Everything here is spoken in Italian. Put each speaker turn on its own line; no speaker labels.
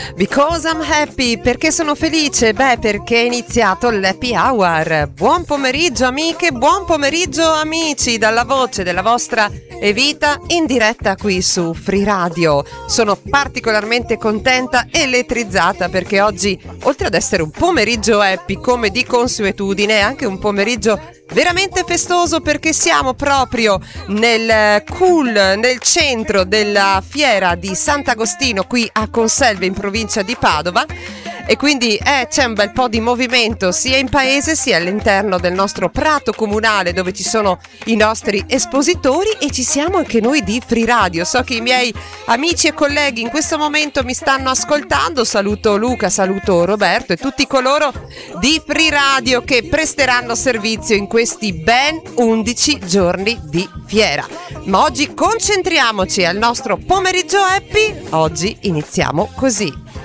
Because I'm happy, perché sono felice? Beh, perché è iniziato l'Happy Hour. Buon pomeriggio amiche, buon pomeriggio amici, dalla voce della vostra Evita in diretta qui su Free Radio. Sono particolarmente contenta e elettrizzata perché oggi, oltre ad essere un pomeriggio happy come di consuetudine, è anche un pomeriggio veramente festoso perché siamo proprio nel centro della fiera di Sant'Agostino qui a Conselve in provincia di Padova e quindi c'è un bel po' di movimento sia in paese sia all'interno del nostro prato comunale dove ci sono i nostri espositori e ci siamo anche noi di Free Radio. So che i miei amici e colleghi in questo momento mi stanno ascoltando, saluto Luca, saluto Roberto e tutti coloro di Free Radio che presteranno servizio in questi ben 11 giorni di fiera. Ma oggi concentriamoci al nostro pomeriggio happy, oggi iniziamo così.